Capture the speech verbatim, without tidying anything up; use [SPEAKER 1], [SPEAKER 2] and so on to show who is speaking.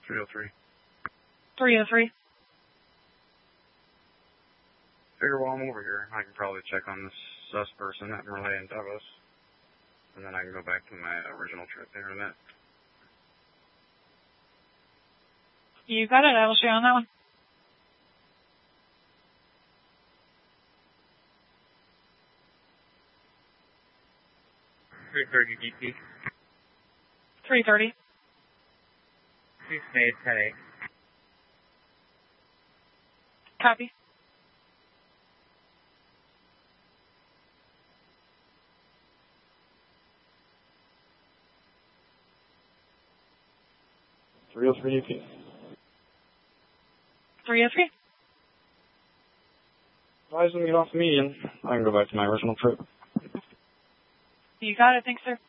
[SPEAKER 1] three oh three.
[SPEAKER 2] three oh three.
[SPEAKER 1] Figure while I'm over here, I can probably check on this sus person at Merle and Douglas. And then I can go back to my original trip there in a minute.
[SPEAKER 2] You got it. I will show you on that one.
[SPEAKER 3] three thirty D P.
[SPEAKER 2] three thirty.
[SPEAKER 3] Six made ten eight.
[SPEAKER 2] Copy.
[SPEAKER 1] three oh three D P.
[SPEAKER 2] three oh three.
[SPEAKER 1] Advise them to get off the median. I can go back to my original trip.
[SPEAKER 2] You got it. Thanks, sir.